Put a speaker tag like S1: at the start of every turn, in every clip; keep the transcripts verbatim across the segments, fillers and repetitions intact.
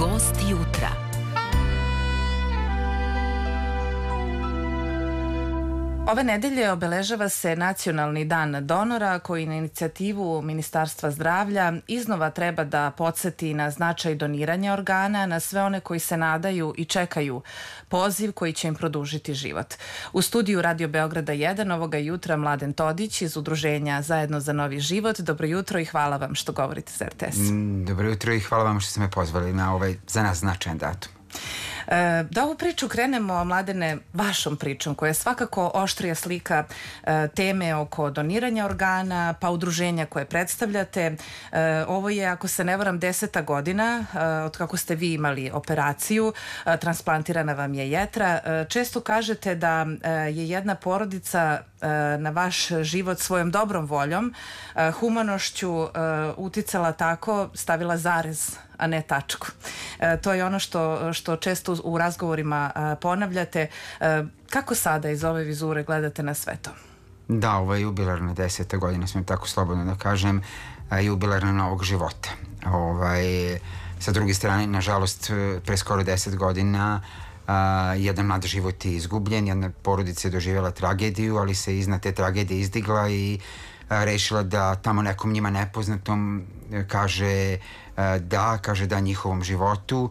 S1: Gost jutra. Ove nedelje obeležava se Nacionalni dan donora koji na inicijativu Ministarstva zdravlja iznova treba da podsjeti na značaj doniranja organa, na sve one koji se nadaju i čekaju poziv koji će im produžiti život. U studiju Radio Beograda jedan ovoga jutra Mladen Todić iz udruženja Zajedno za novi život. Dobro jutro i hvala vam što govorite za R T S.
S2: Dobro jutro i hvala vam što ste me pozvali na ovaj za nas značajan datum.
S1: E, da ovu priču krenemo, Mladene, vašom pričom koja je svakako oštrija slika e, teme oko doniranja organa pa udruženja koje predstavljate. E, ovo je, ako se ne varam, deseta godina e, od kako ste vi imali operaciju, e, transplantirana vam je jetra. E, često kažete da e, je jedna porodica e, na vaš život svojom dobrom voljom, e, humanošću e, uticala tako, stavila zarez, a ne tačku. E, to je ono što, što često u razgovorima a, ponavljate. E, kako sada iz ove vizure gledate na sve to?
S2: Da, ovo je jubilarna deseta godina, smijem tako slobodno da kažem, jubilarna novog života. Ovaj, sa druge strane, nažalost, pre skoro deset godina a, jedan mlad život je izgubljen, jedna porodica je doživjela tragediju, ali se iznad te tragedije izdigla i a, rešila da tamo nekom njima nepoznatom kaže da, kaže da njihovom životu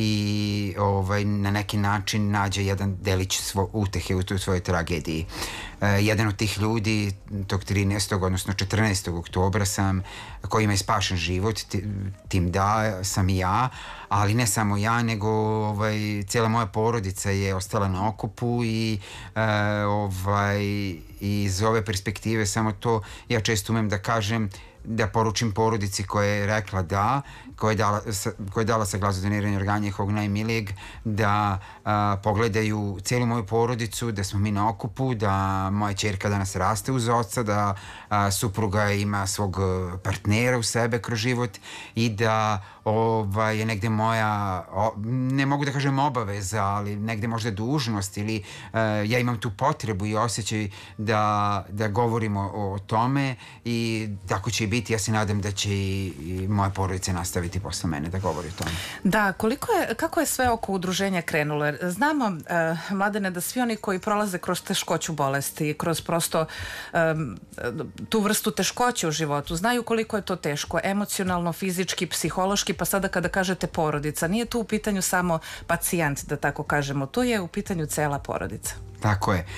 S2: i ovaj, na neki način nađe jedan delić svo, utehe u toj svojoj tragediji. E, jedan od tih ljudi, tog trinaestog odnosno četrnaestog oktobra sam, kojima je spašen život, tim da, sam i ja, ali ne samo ja, nego ovaj, cijela moja porodica je ostala na okupu i e, ovaj, iz ove perspektive samo to ja često umem da kažem, da poručim porodici koja je rekla da, koja je dala, koja je dala saglas za doniranje organa njihovog najmilijeg, da a, pogledaju cijelu moju porodicu, da smo mi na okupu, da moja ćerka danas raste uz oca, da a, supruga ima svog partnera u sebe kroz život i da ovaj, je negde moja, o, ne mogu da kažem obaveza, ali negde možda dužnost ili a, ja imam tu potrebu i osjećaj da, da govorimo o, o tome i tako će i biti. Ja se nadam da će i, i moja porodica nastaviti posle mene da govori o tome.
S1: Da, koliko je, kako je sve oko udruženja krenulo? Znamo, uh, Mladene, da svi oni koji prolaze kroz teškoću bolesti, kroz prosto um, tu vrstu teškoće u životu, znaju koliko je to teško, emocionalno, fizički, psihološki, pa sada kada kažete porodica, nije tu u pitanju samo pacijent, da tako kažemo, tu je u pitanju cela porodica.
S2: Tako je. E,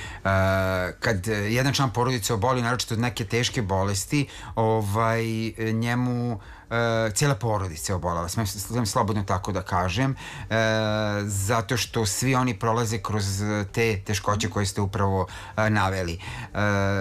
S2: kad jedan član porodice oboli, naročito od neke teške bolesti, ovaj, njemu e, cijela porodica je obolala, smijem slobodno tako da kažem, e, zato što svi oni prolaze kroz te teškoće koje ste upravo e, naveli. E,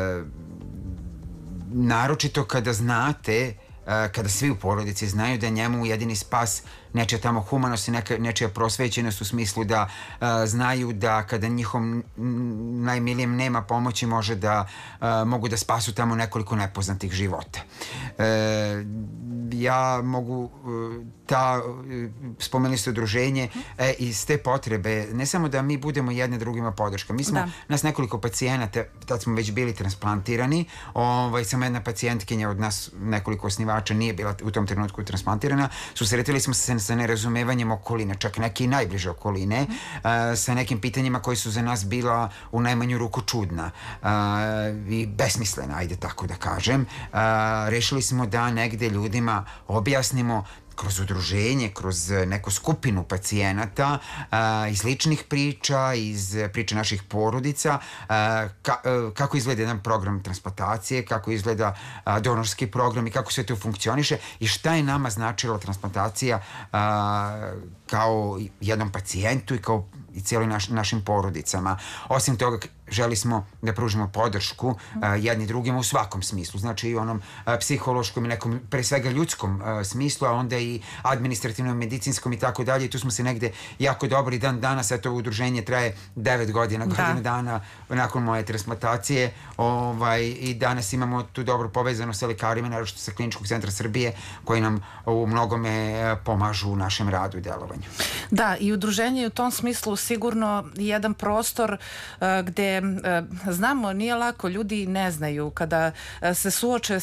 S2: naročito kada znate, kada svi u porodici znaju da njemu jedini spas nečija tamo humanost i neka, nečija prosvećenost u smislu da uh, znaju da kada njihom najmilijem nema pomoći može da uh, mogu da spasu tamo nekoliko nepoznatih života. Uh, ja mogu uh, ta, uh, spomenuli ste udruženje e, iz te potrebe, ne samo da mi budemo jedne drugima podrška. Mi smo, da. Nas nekoliko pacijenata, tad smo već bili transplantirani, ovaj, samo jedna pacijentkinja od nas, nekoliko osnivača, nije bila u tom trenutku transplantirana, susretili smo se sa nerazumevanjem okoline, čak neke i najbliže okoline, mm. uh, sa nekim pitanjima koji su za nas bila u najmanju ruku čudna uh, i besmislena, ajde tako da kažem. Uh, rešili smo da negde ljudima objasnimo kroz udruženje, kroz neku skupinu pacijenata a, iz ličnih priča, iz priča naših porodica, a, ka, a, kako izgleda jedan program transplantacije, kako izgleda a, donorski program i kako sve to funkcioniše i šta je nama značila transplantacija a, kao jednom pacijentu i kao i cijeloj naš, našim porodicama. Osim toga, želi smo da pružimo podršku uh, jedni drugima u svakom smislu, znači i onom uh, psihološkom i nekom, pre svega ljudskom uh, smislu, a onda i administrativnom, medicinskom i tako dalje. I tu smo se negde jako dobri dan danas, eto udruženje traje devet godina, da. godina dana nakon moje transplantacije, ovaj, i danas imamo tu dobro povezano sa lekarima, naročito sa Kliničkog centra Srbije, koji nam u mnogome pomažu u našem radu i delovanju.
S1: Da, i udruženje je u tom smislu sigurno jedan prostor uh, gde uh, znamo, nije lako, ljudi ne znaju kada uh, se suoče sa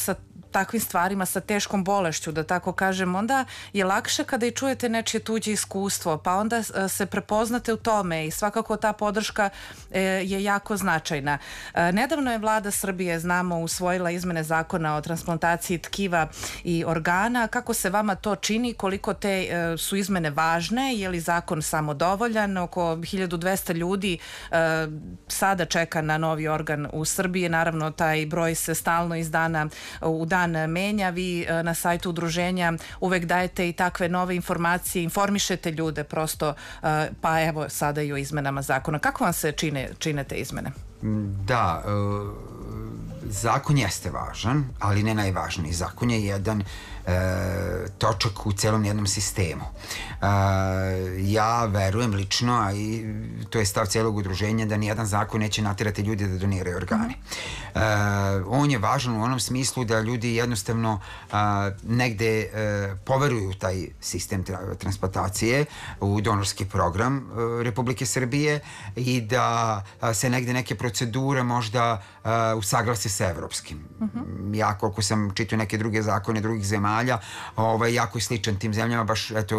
S1: takvim stvarima, sa teškom bolešću, da tako kažem, onda je lakše kada i čujete nečije tuđe iskustvo, pa onda se prepoznate u tome i svakako ta podrška je jako značajna. Nedavno je vlada Srbije, znamo, usvojila izmene zakona o transplantaciji tkiva i organa. Kako se vama to čini? Koliko te su izmene važne? Je li zakon samodovoljan? Oko hiljadu dvesta ljudi sada čeka na novi organ u Srbiji. Naravno, taj broj se stalno iz dana u dan menja. Vi na sajtu udruženja uvek dajete i takve nove informacije, informišete ljude prosto, pa evo sada i o izmenama zakona. Kako vam se čine, čine te izmene?
S2: Da, zakon jeste važan, ali ne najvažniji. Zakon je jedan točak u celom jednom sistemu. Ja verujem lično, a i to je stav celog udruženja, da nijedan zakon neće naterati ljude da doniraju organe. On je važan u onom smislu da ljudi jednostavno negde poveruju taj sistem transplantacije u donorski program Republike Srbije i da se negde neke procedure možda usaglase sa evropskim. Ja koliko sam čitao neke druge zakone drugih zemalja, jako je sličan tim zemljama, baš eto